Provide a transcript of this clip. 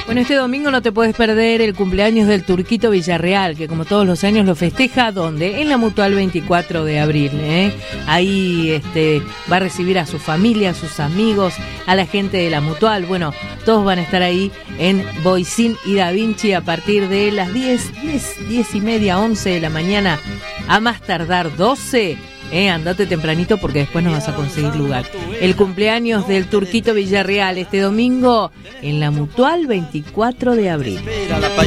Bueno, este domingo no te puedes perder el cumpleaños del Turquito Villarreal, que como todos los años lo festeja, ¿dónde? En la Mutual 24 de abril, ¿eh? Ahí va a recibir a su familia, a sus amigos, a la gente de la Mutual. Bueno, todos van a estar ahí en Boicín y Da Vinci a partir de las 10 y media, 11 de la mañana, a más tardar 12. Andate tempranito porque después no vas a conseguir lugar. El cumpleaños del Turquito Villarreal este domingo en la Mutual 24 de abril.